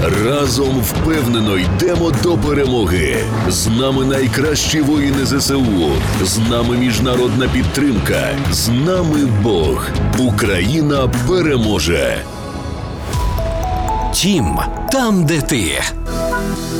Разом впевнено йдемо до перемоги. З нами найкращі воїни ЗСУ. З нами міжнародна підтримка. З нами Бог. Україна переможе. Тім, там, де ти.